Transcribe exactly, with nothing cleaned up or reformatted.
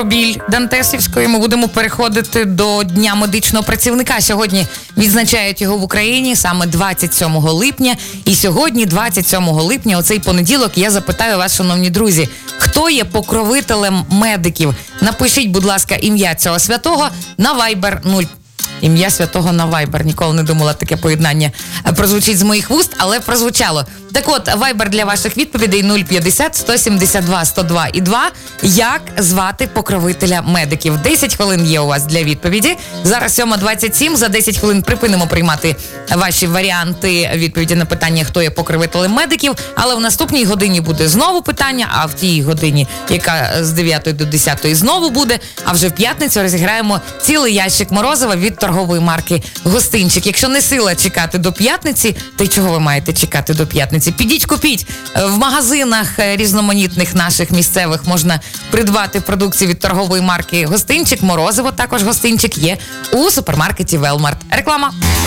про біль Дантесівської. Ми будемо переходити до Дня медичного працівника. Сьогодні відзначають його в Україні саме двадцять сьомого липня. І сьогодні, двадцять сьомого липня, оцей понеділок, я запитаю вас, шановні друзі, хто є покровителем медиків? Напишіть, будь ласка, ім'я цього святого на Viber нуль. Ім'я святого на Viber. Ніколи не думала, таке поєднання прозвучить з моїх вуст, але прозвучало. Так от, Viber для ваших відповідей нуль п'ятдесят сто сімдесят два сто два і два. Як звати покровителя медиків? десять хвилин є у вас для відповіді. Зараз сьома двадцять сім. За десять хвилин припинимо приймати ваші варіанти відповіді на питання, хто є покровителем медиків. Але в наступній годині буде знову питання, а в тій годині, яка з дев'ятої до десятої, знову буде. А вже в п'ятницю розіграємо цілий ящик морозива від торгової марки «Гостинчик». Якщо не сила чекати до п'ятниці, то й чого ви маєте чекати до п'ятниці? Підіть, купіть. В магазинах різноманітних наших місцевих можна придбати продукцію від торгової марки «Гостинчик». Морозиво також «Гостинчик» є у супермаркеті «Велмарт». Реклама.